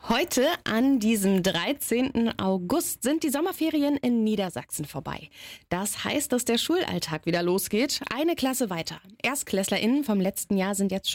Heute, an diesem 13. August, sind die Sommerferien in Niedersachsen vorbei. Das heißt, dass der Schulalltag wieder losgeht. Eine Klasse weiter. ErstklässlerInnen vom letzten Jahr sind jetzt